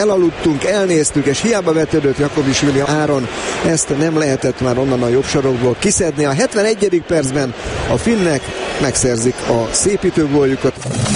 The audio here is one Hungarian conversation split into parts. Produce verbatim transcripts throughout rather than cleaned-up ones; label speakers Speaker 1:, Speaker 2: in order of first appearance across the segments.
Speaker 1: Elaludtunk, elnéztük, és hiába vetődött Jakobisvili áron, ezt nem lehetett már onnan a jobb sarokból kiszedni. A hetvenegyedik percben a finnek megszerzik a szépítőgóljukat.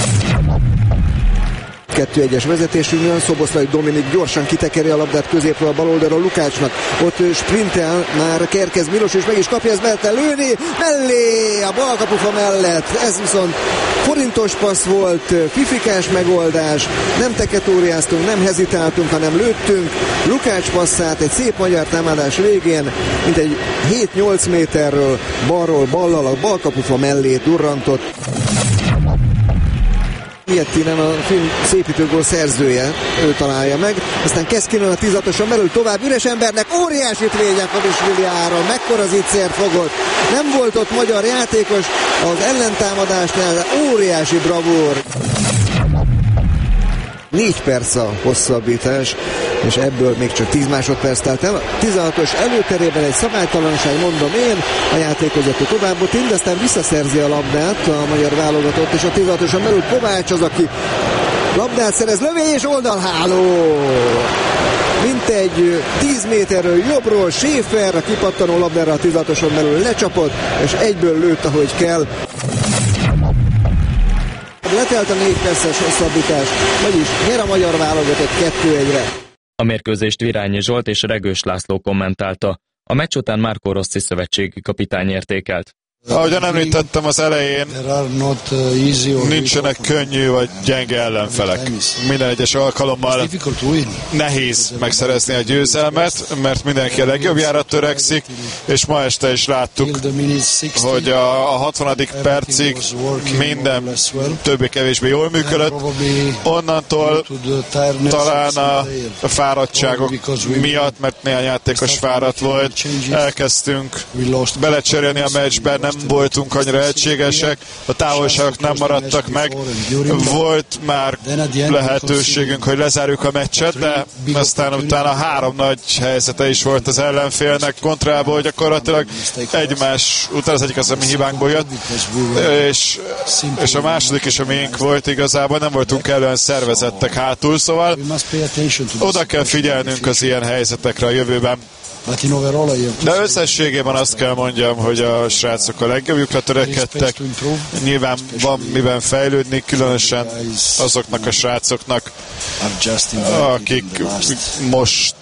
Speaker 1: kettő egyes vezetésünkön Szoboszlai Dominik gyorsan kitekeri a labdát középről a bal oldalról Lukácsnak. Ott sprintel már Kerkez Milos, és meg is kapja, ezt lehet lőni. Mellé a bal kapufa mellett. Ez viszont forintos passz volt, fifikás megoldás. Nem teketóriáztunk, nem hezitáltunk, hanem lőttünk. Lukács passzát egy szép magyar támadás végén, mint egy hét-nyolc méterről balról ballal a bal kapufa mellé durrantott. Miettinen a finn szépítőgól szerzője, ő találja meg, aztán Keszkinen a tízatoson belül tovább üres embernek, óriásit végy Jakobisvili áron, mekkora zicsert fogott, nem volt ott magyar játékos az ellentámadásnál, de óriási bravúr. négy perc a hosszabbítás, és ebből még csak tíz másodperc telt el. A tizenhatos előterében egy szabálytalanság, mondom én, a játékvezető továbbot, de aztán visszaszerzi a labdát a magyar válogatott, és a tizenhatoson belül Kovács az, aki labdát szerez, lövés, oldalháló! Mintegy tíz méterről jobbról Schäfer, a kipattanó labdára a tizenhatoson belül lecsapott, és egyből lőtt, ahogy kell. Letelt a négy perces hosszabbítás, vagyis nyer a magyar válogatott kettő egyre.
Speaker 2: A mérkőzést Virányi Zsolt és Regős László kommentálta. A meccs után Marco Rossi szövetségi kapitány értékelt.
Speaker 3: Ahogyan említettem az elején, nincsenek könnyű vagy gyenge ellenfelek. Minden egyes alkalommal nehéz megszerezni a győzelmet, mert mindenki a legjobbjára törekszik, és ma este is láttuk, hogy a hatvanadik percig minden többé-kevésbé jól működött. Onnantól talán a fáradtságok miatt, mert néhány játékos fáradt volt, elkezdtünk belecserélni a meccsben, nem voltunk annyira egységesek, a távolságok nem maradtak meg, volt már lehetőségünk, hogy lezárjuk a meccset, de aztán utána három nagy helyzete is volt az ellenfélnek kontrából, hogy gyakorlatilag egymás után az egyik az, ami hibánkból jött, és, és a második is a miénk volt igazából, nem voltunk kellően szervezettek hátul, szóval oda kell figyelnünk az ilyen helyzetekre a jövőben. De összességében azt kell mondjam, hogy a srácok a legjobbjukra törekedtek. Nyilván van miben fejlődni, különösen azoknak a srácoknak, akik most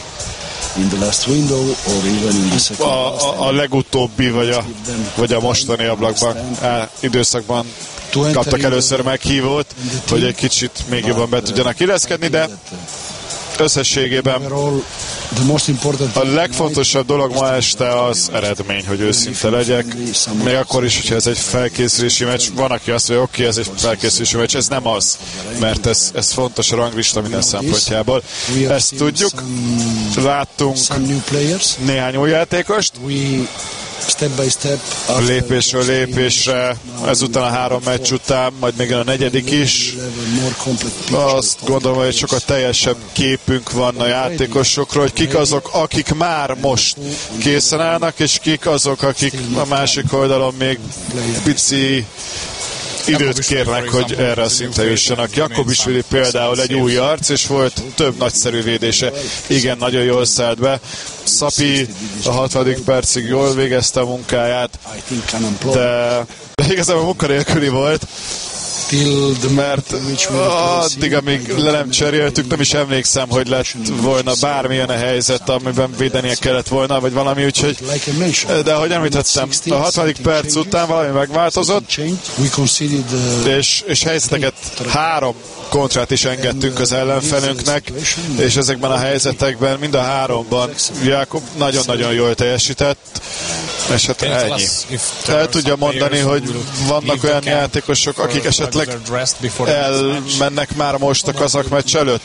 Speaker 3: a, a, a legutóbbi vagy a, vagy a mostani ablakban, á, időszakban kaptak először meghívót, hogy egy kicsit még jobban be tudjanak illeszkedni, de összességében a legfontosabb dolog ma este az eredmény, hogy őszinte legyek. Még akkor is, hogyha ez egy felkészülési meccs, van, aki azt mondja, oké, ez egy felkészülési meccs, ez nem az, mert ez, ez fontos a ranglista minden szempontjából. Ezt tudjuk, láttunk néhány új játékost, step by step, lépésről lépésre, ezután a három meccs után, majd még a negyedik is. Azt gondolom, hogy sokkal teljesebb képünk van a játékosokról, hogy kik azok, akik már most készen állnak, és kik azok, akik a másik oldalon még pici időt kérnek, hogy erre a szintre jussanak. Jakobisvili például egy új arc, és volt több nagyszerű védése. Igen, nagyon jól szállt be. Szapi a hatvadik percig jól végezte a munkáját, de, de igazából munkanélküli volt, mert addig, amíg le nem cseréltük, nem is emlékszem, hogy lett volna bármilyen a helyzet, amiben védenie kellett volna, vagy valami, úgyhogy, de ahogy említettem, a hatvadik perc után valami megváltozott, és, és helyzeteket három kontrát is engedtünk az ellenfelünknek, és ezekben a helyzetekben, mind a háromban Jákob nagyon-nagyon jól teljesített, és hát ennyi. El tudja mondani, hogy vannak olyan játékosok, akik esetleg elmennek már most a kazak meccs előtt.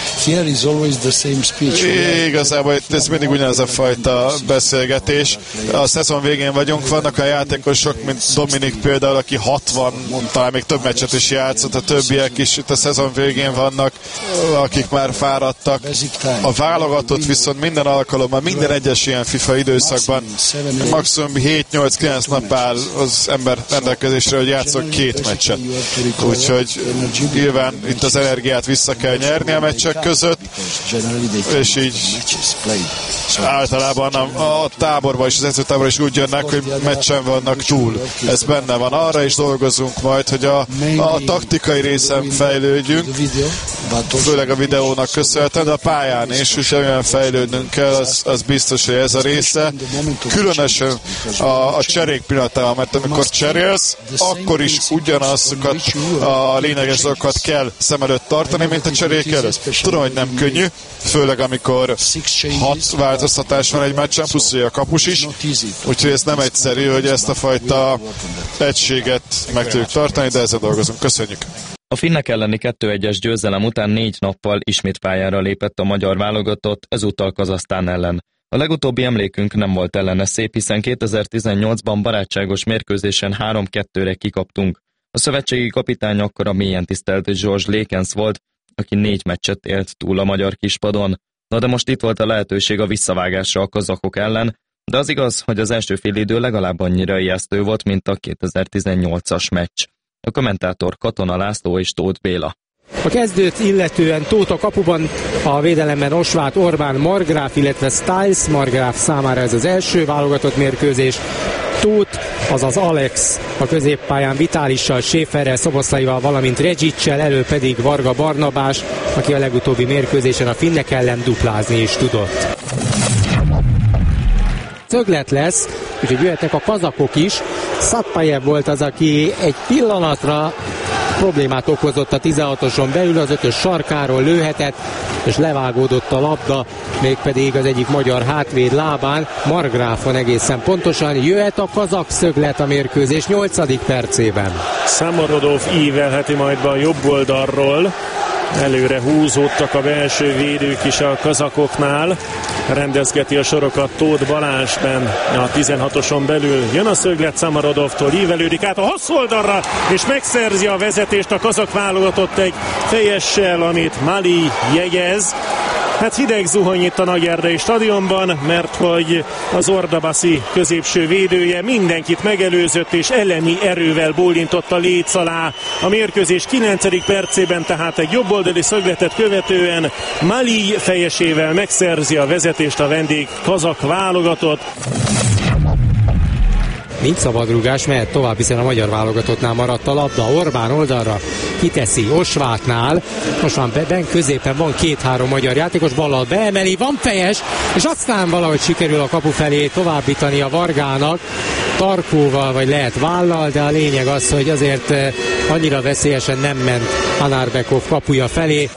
Speaker 3: Igazából ez mindig ugyanaz a fajta beszélgetés. A szezon végén vagyunk, vannak olyan játékosok, mint Dominik például, aki hatvan, talán még több meccset is játszott, a többiek is itt a szezon végén vannak, akik már fáradtak. A válogatott viszont minden alkalommal, minden egyes ilyen FIFA időszakban maximum hét-nyolc-kilenc nap áll az ember rendelkezésre, hogy játszok két meccset. Úgyhogy nyilván itt az energiát vissza kell nyerni a meccsek között. között, és így általában a, a táborban és az edzőtáborban is úgy jönnek, hogy meccsen vannak túl. Ez benne van. Arra is dolgozunk majd, hogy a, a taktikai részen fejlődjünk, főleg a videónak köszönhetően, de a pályán is, és amilyen fejlődnünk kell, az, az biztos, hogy ez a része. Különösen a, a cserék pillanatában, mert amikor cserélsz, akkor is ugyanazokat a lényeges dolgokat kell szem előtt tartani, mint a cserék előtt. Tudom, hogy nem könnyű, főleg amikor hat változtatás van egy meccsen, plusz a kapus is, úgyhogy ez nem egyszerű, hogy ezt a fajta egységet meg tudjuk tartani, de ezzel dolgozunk. Köszönjük!
Speaker 2: A finnek elleni kettő egyes győzelem után négy nappal ismét pályára lépett a magyar válogatott, ezúttal Kazahsztán ellen. A legutóbbi emlékünk nem volt ellene szép, hiszen kétezer-tizennyolcban barátságos mérkőzésen három kettőre kikaptunk. A szövetségi kapitány akkor a mélyen tisztelt George Lekens volt, aki négy meccset élt túl a magyar kispadon. Na de most itt volt a lehetőség a visszavágásra a kazakok ellen, de az igaz, hogy az első félidő legalább annyira ijesztő volt, mint a kétezer-tizennyolcas meccs. A kommentátor Katona László és Tóth Béla.
Speaker 4: A kezdőt illetően Tóth a kapuban, a védelemben Osváth, Orbán, Margráf, illetve Stiles. Margráf számára ez az első válogatott mérkőzés. Tóth, azaz Alex a középpályán Vitálissal, Schäferrel, Szoboszlaival, valamint Reggicsel, elő pedig Varga Barnabás, aki a legutóbbi mérkőzésen a finnek ellen duplázni is tudott. Szöglet lesz, úgyhogy jöhetnek a kazakok is. Szatpajev volt az, aki egy pillanatra problémát okozott a tizenhatoson belül, az ötös sarkáról lőhetett, és levágódott a labda, mégpedig az egyik magyar hátvéd lábán, Margráfon egészen pontosan. Jöhet a kazak szöglet a mérkőzés nyolcadik percében.
Speaker 5: Samorodov ívelheti majd be a jobb oldalról. Előre húzódtak a belső védők is a kazakoknál. Rendezgeti a sorokat Tóth Balázsben a tizenhatoson belül. Jön a szöglet Samarodovtól, ívelődik át a hosszú oldalra, és megszerzi a vezetést a kazak válogatott egy fejessel, amit Mali jegyez. Hát hideg zuhany itt a Nagyerdei stadionban, mert hogy az Ordabaszi középső védője mindenkit megelőzött, és elemi erővel bólintott a léc alá. A mérkőzés kilencedik percében tehát egy jobboldali szögletet követően Mali fejesével megszerzi a vezetést a vendég kazak válogatott.
Speaker 4: Nincs szabadrúgás, mehet tovább, hiszen a magyar válogatottnál maradt a labda. Orbán oldalra kiteszi Osváthnál. Most van ben középen van két-három magyar játékos, ballal beemeli, van fejes, és aztán valahogy sikerül a kapu felé továbbítani a Vargának. Tarkóval, vagy lehet vállal, de a lényeg az, hogy azért annyira veszélyesen nem ment Anarbekov kapuja felé.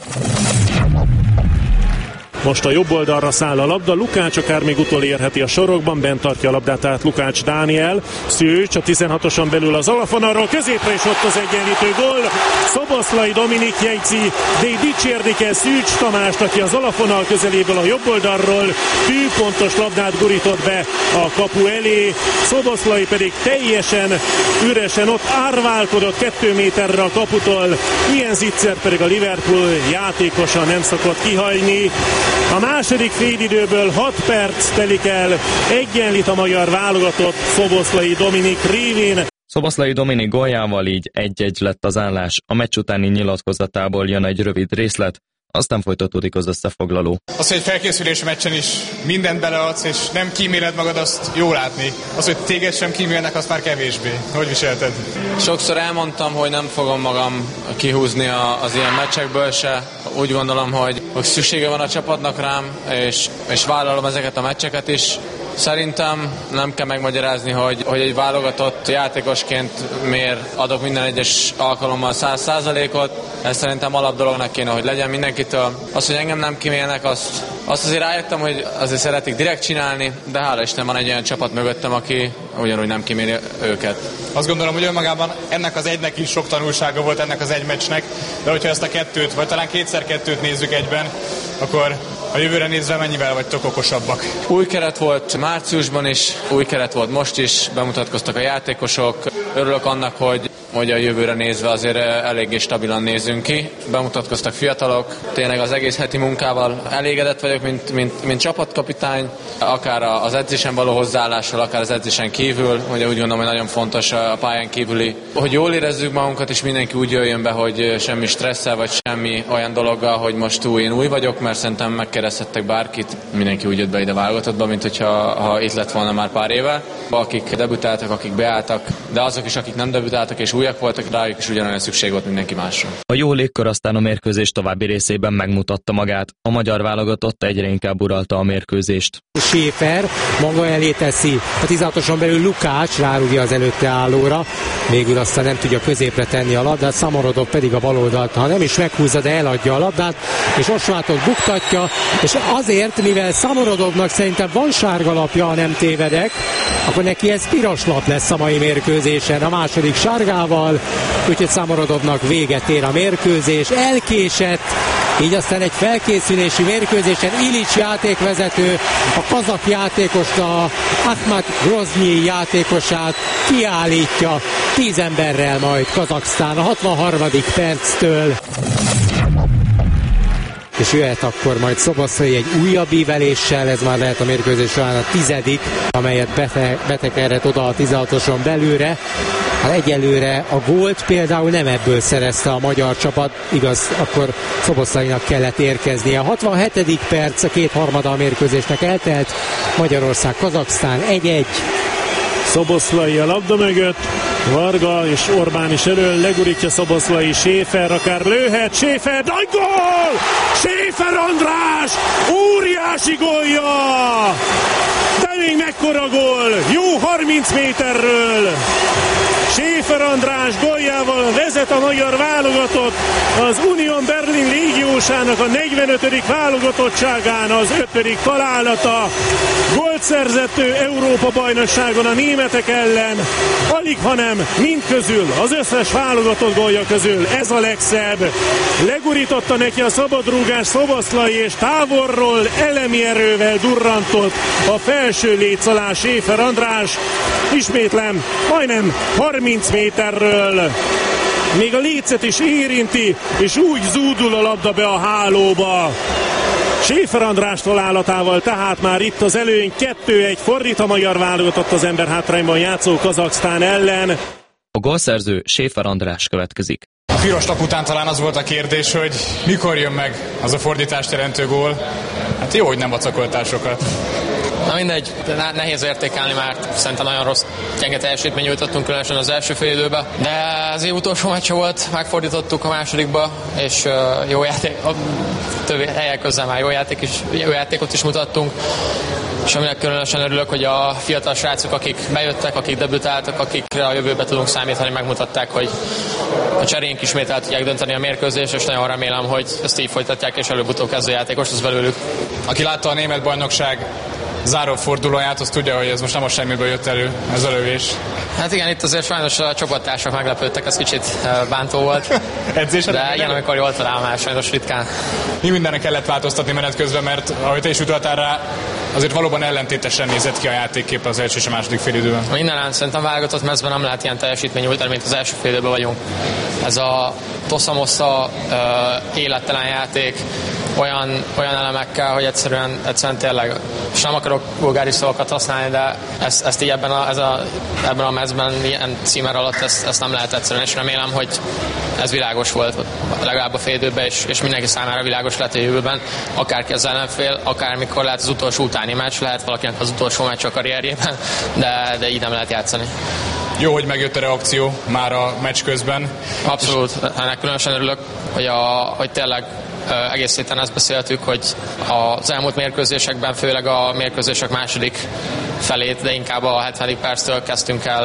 Speaker 5: Most a jobb oldalra száll a labda, Lukács akár még utolérheti a sorokban, bent tartja a labdát át Lukács Dániel. Szűcs a tizenhatoson belül az alapvonalról, középre is ott az egyenlítő gól. Szoboszlai Dominik jegyzi, de dicsérni kell Szűcs Tamást, aki az alapvonal közeléből a jobb oldalról tűpontos labdát gurított be a kapu elé. Szoboszlai pedig teljesen üresen ott árválkodott kettő méterre a kaputól. Ilyen zicser pedig a Liverpool játékosa nem szokott kihagyni. A második félidőből hat perc telik el, egyenlít a magyar válogatott Szoboszlai Dominik révén.
Speaker 2: Szoboszlai Dominik góljával így egy-egy lett az állás. A meccs utáni nyilatkozatából jön egy rövid részlet, aztán folytatódik az összefoglaló.
Speaker 6: Az, hogy egy felkészülési meccsen is mindent beleadsz, és nem kíméled magad, azt jó látni. Az, hogy téged sem kímélnek, azt már kevésbé. Hogy viselted?
Speaker 7: Sokszor elmondtam, hogy nem fogom magam kihúzni az ilyen meccsekből se. Úgy gondolom, hogy, hogy szüksége van a csapatnak rám, és, és vállalom ezeket a meccseket is. Szerintem nem kell megmagyarázni, hogy, hogy egy válogatott játékosként miért adok minden egyes alkalommal száz százalékot. Ez szerintem alapdolognak kéne, hogy legyen mindenkitől. Az, hogy engem nem kímélnek, azt, azt azért rájöttem, hogy azért szeretik direkt csinálni, de hála Isten van egy olyan csapat mögöttem, aki ugyanúgy nem kíméli őket.
Speaker 6: Azt gondolom, hogy önmagában ennek az egynek is sok tanulsága volt, ennek az egy meccsnek, de hogyha ezt a kettőt, vagy talán kétszer kettőt nézzük egyben, akkor a jövőre nézve mennyivel vagytok okosabbak?
Speaker 7: Új keret volt márciusban is, új keret volt most is, bemutatkoztak a játékosok. Örülök annak, hogy hogy a jövőre nézve azért eléggé stabilan nézünk ki. Bemutatkoztak fiatalok, tényleg az egész heti munkával elégedett vagyok, mint, mint, mint csapatkapitány, akár az edzésen való hozzáállással, akár az edzésen kívül, ugye úgy gondolom, hogy nagyon fontos a pályán kívüli, hogy jól érezzük magunkat, és mindenki úgy jöjjön be, hogy semmi stresszel, vagy semmi olyan dologgal, hogy most új, én új vagyok, mert szerintem megkérdezhettek bárkit, mindenki úgy jött be ide válogatottba, mint hogyha ha itt lett volna már pár éve. Akik debütáltak, akik beálltak, de azok is, akik nem debütáltak és újak voltak, rájuk is ugyanolyan szükség volt mindenki másra.
Speaker 2: A jó légkör aztán a mérkőzés további részében megmutatta magát. A magyar válogatott egyre inkább uralta a mérkőzést.
Speaker 4: Schäfer maga elé teszi, a tizennhatoson belül Lukács rárúgja az előtte állóra, végül aztán nem tudja középre tenni a labdát, Szamorodov pedig a baloldalt, ha nem is meghúzza, de eladja a labdát, és Osvátot buktatja, és azért, mivel Szamorodovnak szerintem van sárga lapja, ha nem tévedek, akkor neki ez piros lap lesz a mai mérkőzésen, a második sárgával, úgyhogy Szamorodovnak véget ér a mérkőzés, elkésett, így aztán egy felkészülési mérkőzésen Ilics játékvezető a kazak játékost, a Ahmad Groznyi játékosát kiállítja tíz emberrel majd Kazaksztán a hatvanharmadik perctől. És jöhet akkor majd Szoboszlai egy újabb íveléssel, ez már lehet a mérkőzés során a tizedik, amelyet bete, betekerhet oda a tizenhatoson belőle. Hát egyelőre a gólt például nem ebből szerezte a magyar csapat, igaz, akkor Szoboszlainak kellett érkeznie. A hatvanhetedik perc, a kétharmada a mérkőzésnek eltelt, Magyarország, Kazaksztán egy-egy.
Speaker 5: Szoboszlai a labda mögött, Varga és Orbán is elől, legurítja Szoboszlai, Schäfer akár lőhet, Schäfer, nagy gól! Schäfer András, óriási gólja! De még mekkora gól, jó harminc méterről! Schäfer András góljával vezet a magyar válogatott az Union Berlin légiósának a negyvenötödik válogatottságán, az ötödik találata. Gólt szerzett ő Európa-bajnokságon a németek ellen, alig hanem mind közül, az összes válogatott gólja közül ez a legszebb. Legurította neki a szabadrúgás Szoboszlai, és távolról elemi erővel durrantott a felső léc alá Schäfer András. Ismétlem, majdnem harminc méterről. Még a lécet is érinti, és úgy zúdul a labda be a hálóba. Schäfer András találatával tehát már itt az előny, kettő egy, fordít a magyar válogatott az emberhátrányban játszó Kazaksztán ellen.
Speaker 2: A gólszerző Schäfer András következik.
Speaker 6: A piros lap után talán az volt a kérdés, hogy mikor jön meg az a fordítást jelentő gól. Hát jó, hogy nem vacakoltál sokat.
Speaker 8: Na mindegy, nehéz értékelni, mert szerintem nagyon rossz, gyenge teljesítmény nyújtottunk, különösen az első fél időben. De az év utolsó meccse volt, megfordítottuk a másodikba, és jó játék, a többi helyek közben már jó, játék is, jó játékot is mutattunk. És aminek különösen örülök, hogy a fiatal srácok, akik bejöttek, akik debütáltak, akikre a jövőbe tudunk számítani, megmutatták, hogy a cserénk ismét el tudják dönteni a mérkőzést, és nagyon remélem, hogy ezt így folytatják, és előbb-utóbb kezdő játékos az belőlük.
Speaker 6: Aki látta a német bajnokság záró fordulóját, az tudja, hogy ez most nem a semmiből jött elő, ez a lövés.
Speaker 8: Hát igen, itt azért sajnos a csapattársak meglepődtek, ez kicsit bántó volt.
Speaker 6: Edzésen?
Speaker 8: De ilyen, amikor jól talál már, sajnos ritkán.
Speaker 6: Mi mindenre kellett változtatni menet közben, mert ahogy te is utaltál rá, azért valóban ellentétesen nézett ki a játékkép az első és a második félidőben.
Speaker 8: Minden szerintem válogatott mezben nem lehet ilyen teljesítmény nyújtani, mint az első félidőben vagyunk. Ez a tosza-mossza uh, élettelen játék, olyan, olyan elemekkel, hogy egyszerűen, egyszerűen tényleg, és nem akarok vulgáris szavakat használni, de ezt, ezt így ebben a, ez a, ebben a mezben, ilyen címer alatt ezt, ezt nem lehet egyszerűen, és remélem, hogy ez világos volt legalább a fél időben, és, és mindenki számára világos lehet a jövőben, akárki az ellenfél, akármikor lehet az utolsó utáni meccs, lehet valakinek az utolsó meccs a karrierjében, de, de így nem lehet játszani.
Speaker 6: Jó, hogy megjött a reakció már a meccs közben.
Speaker 8: Abszolút, ennek különösen örülök, hogy, a, hogy tényleg egész héten ezt beszéltük, hogy az elmúlt mérkőzésekben, főleg a mérkőzések második felét, de inkább a hetvenedik perctől kezdtünk el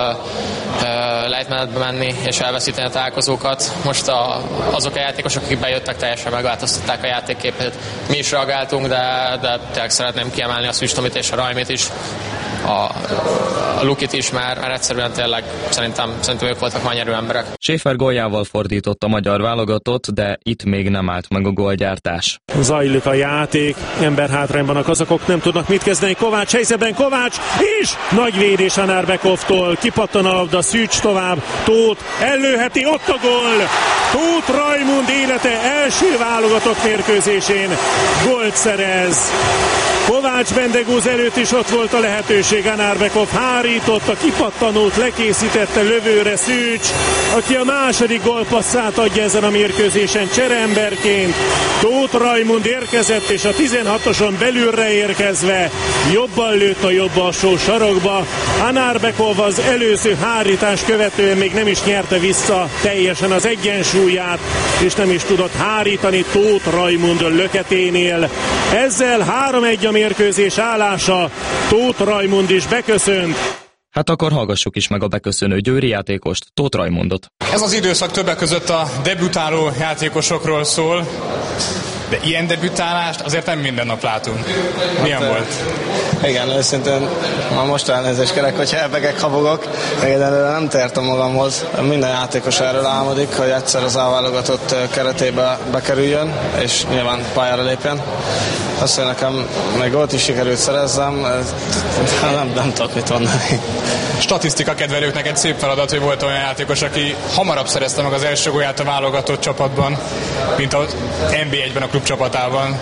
Speaker 8: lejtmenetbe menni és elveszíteni a találkozókat. Most a, azok a játékosok, akik bejöttek, teljesen megváltoztatták a játékképét. Mi is reagáltunk, de, de tényleg szeretném kiemelni a Szüstomit és a Rajmit is. A a Lukit is, mert, mert egyszerűen tényleg szerintem, szerintem ők voltak már nyerő emberek.
Speaker 2: Schäfer góljával fordított a magyar válogatott, de itt még nem állt meg a gólgyártás.
Speaker 5: Zajlik a játék, emberhátrányban a kazakok nem tudnak mit kezdeni. Kovács helyzetben, Kovács, és nagy védés Anárbekovtól, kipattan a labda, Szűcs tovább, Tóth ellőheti, ott a gól! Tóth Rajmund élete első válogatott mérkőzésén gólt szerez. Kovács Bendegúz előtt is ott volt a lehetőség, Anarbekov hárított, a kipattanót lekészítette lövőre Szűcs, aki a második gólpasszát adja ezen a mérkőzésen csereemberként. Tóth Rajmund érkezett, és a tizenhatoson belülre érkezve jobban lőtt a jobb alsó sarokba. Anarbekov az előző hárítás követően még nem is nyerte vissza teljesen az egyensúlyát, és nem is tudott hárítani Tóth Rajmund löketénél. Ezzel három egy a mérkőzés állása, Tóth Rajmund is beköszönt.
Speaker 2: Hát akkor hallgassuk is meg a beköszönő győri játékost, Tóth Rajmundot.
Speaker 6: Ez az időszak többek között a debütáló játékosokról szól, de ilyen debütálást azért nem minden nap látunk. Milyen hát, volt?
Speaker 9: Igen, őszintén már most elnézést kérek, hogyha elbegek, habogok. Egyelőre nem tértem magamhoz. Minden játékos erről álmodik, hogy egyszer az A-válogatott keretébe bekerüljön, és nyilván pályára lépjen. Azt, hogy nekem még gólt is sikerült szerezzem, nem, nem tudok mit mondani.
Speaker 6: Statisztika kedvelőknek egy szép feladat, hogy volt olyan játékos, aki hamarabb szerezte meg az első gólját a válogatott csapatban, mint az en bé egyben a klub csapatában.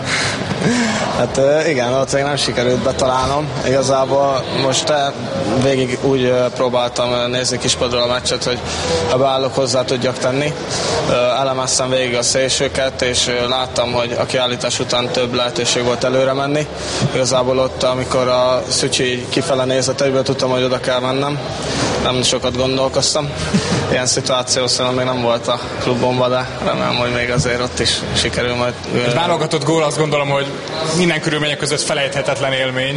Speaker 9: Hát igen, ott még nem sikerült betalálnom. Igazából most végig úgy próbáltam nézni kispadról a meccset, hogy ha beállok, hozzá tudjak tenni. Elemeztem végig a szélsőket, és láttam, hogy a kiállítás után több lehetőség volt előre menni. Igazából ott, amikor a Szücsi kifele nézett, egyből tudtam, hogy oda kell mennem. Nem sokat gondolkoztam. Ilyen szituáció szerintem még nem volt a klubomban, de remélem, hogy még azért ott is sikerül majd.
Speaker 6: Egy válogatott gól, azt gondolom, hogy minden körülmények között felejthetetlen élmény,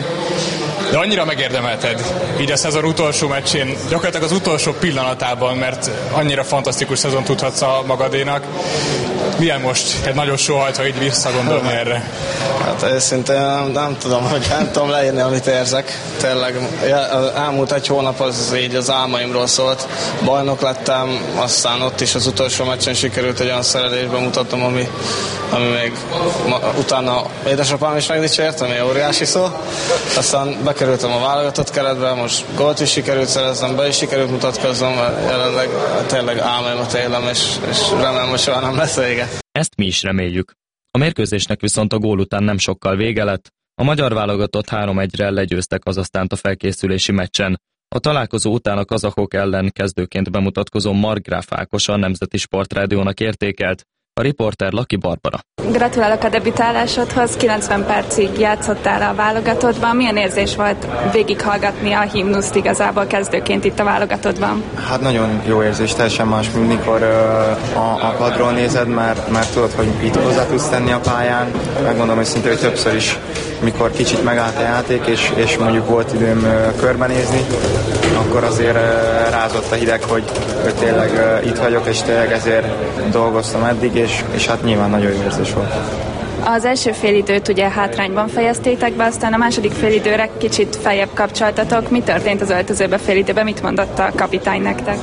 Speaker 6: de annyira megérdemelted így a szezon utolsó meccsén, gyakorlatilag az utolsó pillanatában, mert annyira fantasztikus szezon tudhatsz a magadénak. Milyen most egy nagyon sóhajt, ha így visszagondolni erre?
Speaker 9: Hát őszintén nem, nem tudom, hogy nem tudom leírni, amit érzek. Tényleg elmúlt egy hónap az így az álmaimról szólt. Bajnok lettem, aztán ott is az utolsó meccsen sikerült egy olyan szerelésbe mutatnom, ami, ami még ma, utána édesapám is megdicsért, ami óriási szó. Aztán bekerültem a válogatott keretbe, most gólt is sikerült szereznem, be is sikerült mutatkoznom, mert jelenleg tényleg álmaimat élem, és, és remélem, hogy soha nem lesz vége.
Speaker 2: Ezt mi is reméljük. A mérkőzésnek viszont a gól után nem sokkal vége lett. A magyar válogatott három egyre legyőztek Kazahsztánt a felkészülési meccsen. A találkozó után a kazahok ellen kezdőként bemutatkozó Markgraf Ákos a Nemzeti Sportrádiónak értékelt, a riporter Laki Barbara.
Speaker 10: Gratulálok a debütálásodhoz, kilencven percig játszottál a válogatottban. Milyen érzés volt végighallgatni a himnuszt igazából kezdőként itt a válogatottban?
Speaker 11: Hát nagyon jó érzés, teljesen más, mint mikor uh, a, a padról nézed, mert, mert tudod, hogy itt hozzá tudsz tenni a pályán. Megmondom őszintén, hogy többször is, mikor kicsit megállt a játék, és, és mondjuk volt időm uh, körbenézni, akkor azért uh, rázott a hideg, hogy, hogy tényleg uh, itt vagyok, és tényleg ezért dolgoztam eddig, és, és hát nyilván nagyon jó érzés volt.
Speaker 10: Az első félidőt ugye hátrányban fejeztétek be, aztán a második félidőre kicsit feljebb kapcsoltatok. Mi történt az öltözőbe félidőben? Mit mondott a kapitány nektek?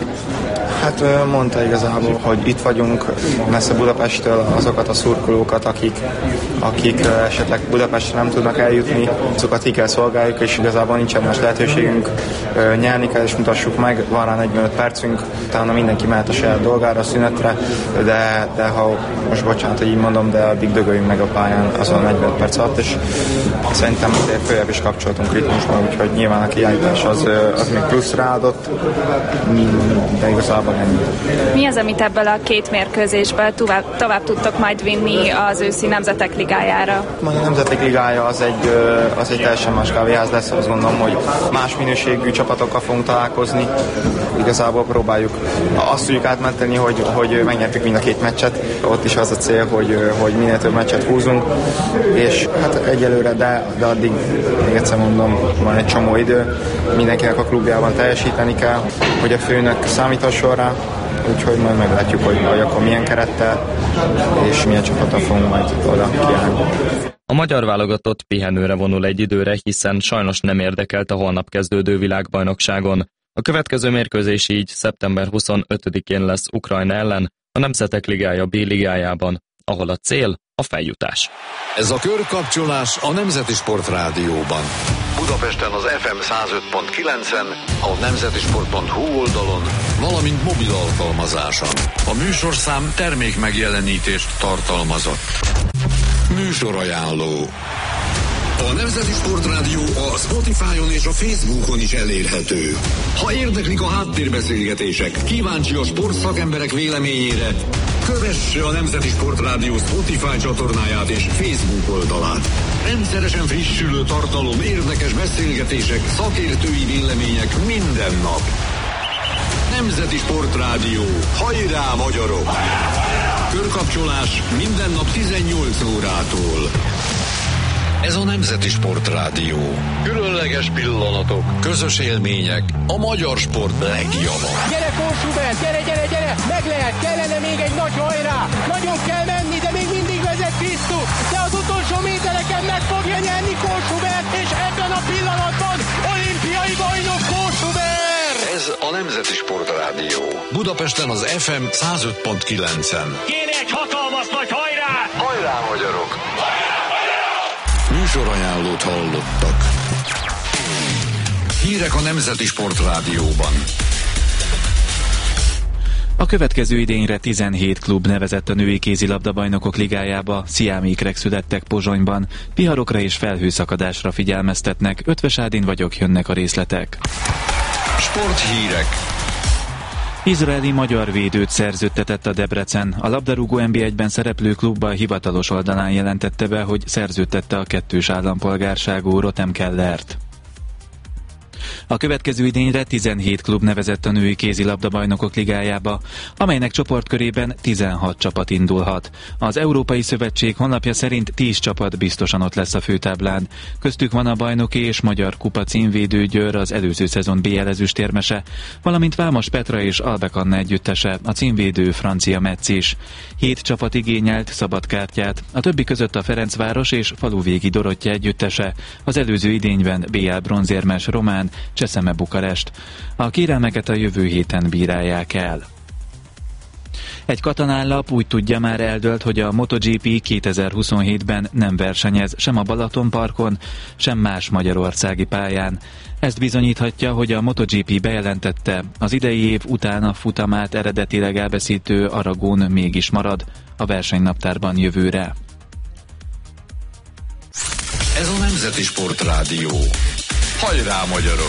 Speaker 11: Hát mondta igazából, hogy itt vagyunk messze Budapesttől, azokat a szurkolókat, akik, akik esetleg Budapestre nem tudnak eljutni, azokat ki kell szolgáljuk, és igazából nincsen más lehetőségünk, nyerni kell és mutassuk meg, van rá negyvenöt percünk, utána mindenki mehet a saját dolgára, a szünetre, de, de ha most bocsánat, hogy így mondom, de addig dögöljünk meg a pályán azon a negyvenöt perc alatt, és szerintem azért följebb is kapcsolatunk ritmusban, úgyhogy nyilván a kiállítás az, az még plusz ráadott, de igazából ennyi.
Speaker 10: Mi az, amit ebből a két mérkőzésből tovább, tovább tudtok majd vinni az őszi Nemzetek Ligájára?
Speaker 11: A Nemzetek Ligája az egy, az egy teljesen más kávéház lesz, azt gondolom, hogy más minőségű csapatokkal fogunk találkozni. Igazából próbáljuk azt tudjuk átmenteni, hogy, hogy megnyertük mind a két meccset. Ott is az a cél, hogy, hogy minél több meccset húzunk, és hát egyelőre, de, de addig még egyszer mondom, van egy csomó idő, mindenkinek a klubjában teljesíteni kell, hogy a főnök számíthasson rá, úgyhogy majd meglátjuk, hogy, hogy akkor milyen kerettel és milyen csapattal fogunk majd oda kiállni.
Speaker 2: A A magyar válogatott pihenőre vonul egy időre, hiszen sajnos nem érdekelt a holnap kezdődő világbajnokságon. A következő mérkőzés így szeptember huszonötödikén lesz Ukrajna ellen, a Nemzetek Ligája B ligájában, ahol a cél a feljutás.
Speaker 12: Ez a körkapcsolás a Nemzeti Sport Rádióban. Budapesten az ef em száz öt pont kilencen, a nemzetisport pont hu oldalon, valamint mobil alkalmazáson. A műsorszám termék megjelenítést tartalmazott. Műsorajánló. A Nemzeti Sport Rádió a Spotify-on és a Facebookon is elérhető. Ha érdeklik a háttérbeszélgetések, kíváncsi a sportszakemberek véleményére, kövesse a Nemzeti Sport Rádió Spotify csatornáját és Facebook oldalát. Rendszeresen frissülő tartalom, érdekes beszélgetések, szakértői vélemények minden nap. Nemzeti Sport Rádió. Hajrá, magyarok! Körkapcsolás minden nap tizennyolc órától. Ez a Nemzeti Sport Rádió. Különleges pillanatok, közös élmények, a magyar sport legjava.
Speaker 13: Gyere, Kósubert, gyere, gyere, gyere! Meg lehet, kellene még egy nagy hajrá! Nagyon kell menni, de még mindig vezet Krisztus! De az utolsó métereken meg fogja nyerni Kósubert, és ebben a pillanatban olimpiai bajnok Kósubert!
Speaker 12: Ez a Nemzeti Sport Rádió. Budapesten az ef em száz öt pont kilencen.
Speaker 13: Kéne egy hatalmas nagy hajrá!
Speaker 12: Hajrá, magyarok! Műsorajánlót hallottak. Hírek a Nemzeti Sport Rádióban.
Speaker 14: A következő idényre tizenhét klub nevezett a női kézilabda-bajnokok ligájába, sziámékrek születtek Pozsonyban, piharokra és felhőszakadásra figyelmeztetnek, Ötvös Ádin vagyok, jönnek a részletek.
Speaker 12: Sporthírek.
Speaker 14: Izraeli magyar védőt szerződtetett a Debrecen. A labdarúgó en bé egyben szereplő klubba hivatalos oldalán jelentette be, hogy szerződtette a kettős állampolgárságú Rotem Kellert. A következő idényre tizenhét klub nevezett a női kézilabda-bajnokok ligájába, amelynek csoportkörében tizenhat csapat indulhat. Az Európai Szövetség honlapja szerint tíz csapat biztosan ott lesz a főtáblán. Köztük van a bajnoki és magyar kupa címvédő Győr, az előző szezon bé el ezüstérmese, valamint Vámos Petra és Albek Anna együttese, a címvédő francia Metz is. Hét csapat igényelt szabadkártyát, a többi között a Ferencváros és Faluvégi Dorottya együttese, az előző idényben bé el bronzérmes román Cseszeme Bukarest. A kérelmeket a jövő héten bírálják el. Egy katalánlap úgy tudja, már eldőlt, hogy a MotoGP kétezer-huszonhétben nem versenyez sem a Balatonparkon, sem más magyarországi pályán. Ezt bizonyíthatja, hogy a MotoGP bejelentette, az idei év után a futamát eredetileg elveszítő Aragón mégis marad a versenynaptárban jövőre.
Speaker 12: Ez a Nemzeti Sport Rádió. Hajrá, magyarok!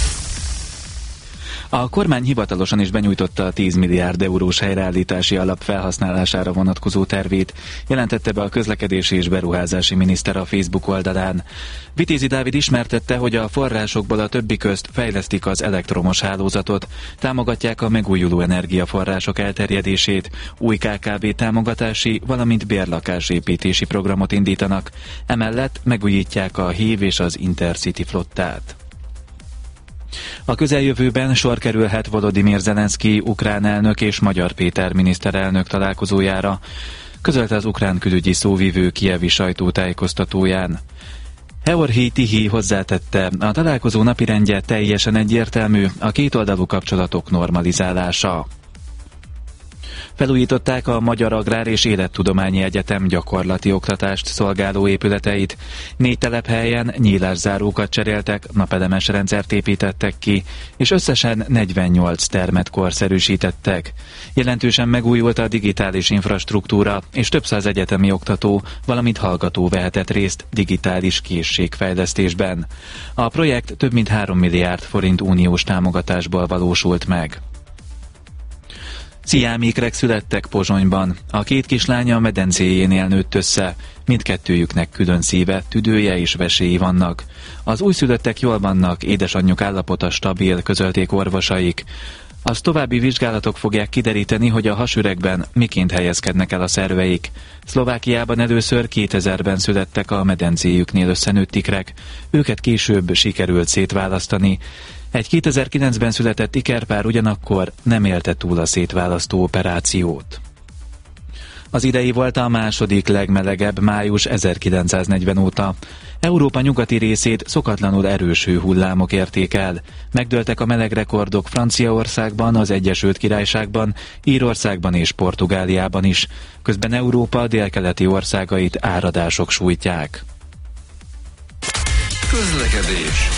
Speaker 14: A kormány hivatalosan is benyújtotta a tíz milliárd eurós helyreállítási alap felhasználására vonatkozó tervét, jelentette be a közlekedési és beruházási miniszter a Facebook oldalán. Vitézi Dávid ismertette, hogy a forrásokból a többi közt fejlesztik az elektromos hálózatot, támogatják a megújuló energiaforrások elterjedését, új ká ká vé támogatási, valamint bérlakásépítési programot indítanak, emellett megújítják a hív és az Intercity flottát. A közeljövőben sor kerülhet Volodymyr Zelenszky ukrán elnök és Magyar Péter miniszterelnök találkozójára, közölte az ukrán külügyi szóvivő kijevi sajtótájékoztatóján. Georgij Tihi hozzátette, a találkozó napirendje teljesen egyértelmű, a kétoldalú kapcsolatok normalizálása. Felújították a Magyar Agrár és Élettudományi Egyetem gyakorlati oktatást szolgáló épületeit. Négy telephelyen nyílászárókat cseréltek, napelemes rendszert építettek ki, és összesen negyvennyolc termet korszerűsítettek. Jelentősen megújult a digitális infrastruktúra, és több száz egyetemi oktató, valamint hallgató vehetett részt digitális készségfejlesztésben. A projekt több mint három milliárd forint uniós támogatásból valósult meg. Sziámékrek születtek Pozsonyban. A két kislánya a medencéjénél nőtt össze. Mindkettőjüknek külön szíve, tüdője és veséi vannak. Az újszülöttek jól vannak, édesanyjuk állapota stabil, közölték orvosaik. Az további vizsgálatok fogják kideríteni, hogy a hasüregben miként helyezkednek el a szerveik. Szlovákiában először kétezerben születtek a medencéjüknél összenőtt ikrek. Őket később sikerült szétválasztani. Egy kétezer-kilencben született ikerpár ugyanakkor nem élte túl a szétválasztó operációt. Az idei volt a második legmelegebb május ezerkilencszáznegyven óta. Európa nyugati részét szokatlanul erős hőhullámok érték el. Megdőltek a melegrekordok Franciaországban, az Egyesült Királyságban, Írországban és Portugáliában is. Közben Európa délkeleti országait áradások sújtják.
Speaker 12: Közlekedés.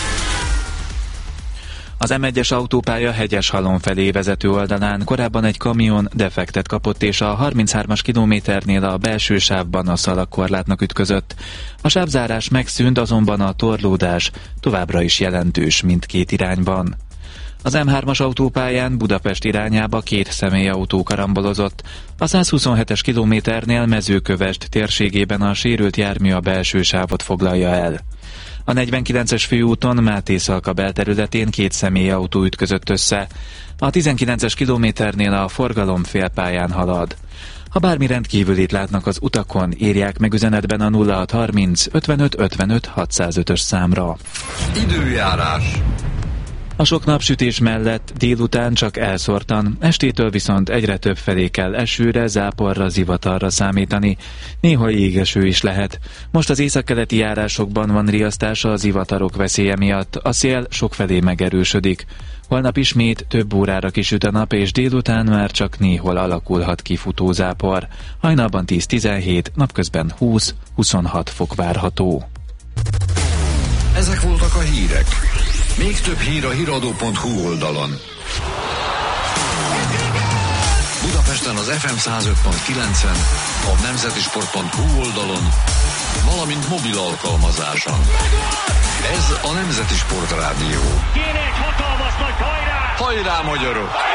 Speaker 14: Az em egyes autópálya Hegyeshalom felé vezető oldalán korábban egy kamion defektet kapott, és a harminchármas kilométernél a belső sávban a szalagkorlátnak ütközött. A sávzárás megszűnt, azonban a torlódás továbbra is jelentős mindkét irányban. Az em hármas autópályán Budapest irányába két személyautó karambolozott. A százhuszonhetes kilométernél Mezőkövesd térségében a sérült jármű a belső sávot foglalja el. A negyvenkilences főúton Máté-Szalka belterületén két személyautó ütközött össze. A tizenkilences kilométernél a forgalom félpályán halad. Ha bármi rendkívülit látnak az utakon, írják meg üzenetben a nulla hatszázharminc ötvenöt ötvenöt hatszázötös számra.
Speaker 12: Időjárás.
Speaker 14: A sok napsütés mellett délután csak elszórtan, estétől viszont egyre több felé kell esőre, záporra, zivatarra számítani. Néha jégeső is lehet. Most az északkeleti járásokban van riasztása a zivatarok veszélye miatt, a szél sokfelé megerősödik. Holnap ismét több órára kisüt a nap, és délután már csak néhol alakulhat ki futózápor. Hajnalban tíz-tizenhét, napközben húsz-huszonhat fok várható.
Speaker 12: Ezek voltak a hírek. Még több hír a híradó pont hu oldalon. Budapesten az ef em száz öt pont kilencen, a nemzeti sport pont hu oldalon, valamint mobil alkalmazáson. Ez a Nemzeti Sportrádió.
Speaker 13: Kéne egy hatalmas nagy hajrá!
Speaker 12: Hajrá, magyarok!